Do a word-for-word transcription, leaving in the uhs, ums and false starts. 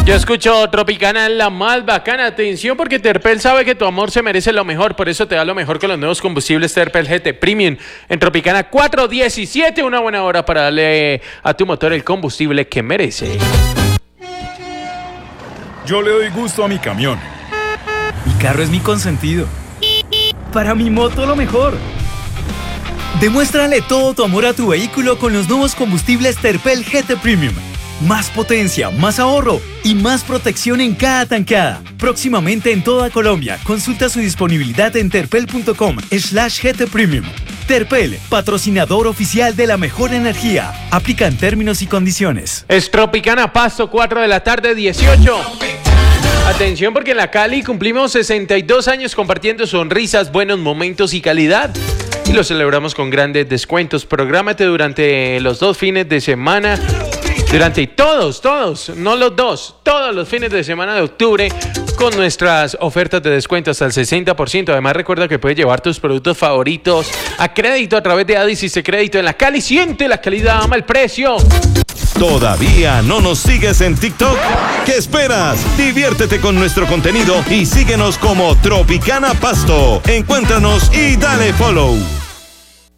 Yo escucho Tropicana, la más bacana. Atención, porque Terpel sabe que tu amor se merece lo mejor. Por eso te da lo mejor con los nuevos combustibles Terpel G T Premium. En Tropicana cuatro diecisiete, una buena hora para darle a tu motor el combustible que merece. Yo le doy gusto a mi camión. Mi carro es mi consentido. Para mi moto lo mejor. Demuéstrale todo tu amor a tu vehículo con los nuevos combustibles Terpel G T Premium. Más potencia, más ahorro y más protección en cada tankada. Próximamente en toda Colombia. Consulta su disponibilidad en terpel.com slash GT Premium. Terpel, patrocinador oficial de la mejor energía. Aplican términos y condiciones. Es Tropicana Pasto, cuatro de la tarde, dieciocho. Atención, porque en la Cali cumplimos sesenta y dos años compartiendo sonrisas, buenos momentos y calidad. Y lo celebramos con grandes descuentos. Prográmate durante los dos fines de semana. Durante todos, todos, no los dos, todos los fines de semana de octubre con nuestras ofertas de descuento hasta el sesenta por ciento. Además, recuerda que puedes llevar tus productos favoritos a crédito a través de Adis y Crédito en la Cali. Siente la calidad, ama el precio. ¿Todavía no nos sigues en TikTok? ¿Qué esperas? Diviértete con nuestro contenido y síguenos como Tropicana Pasto. Encuéntranos y dale follow.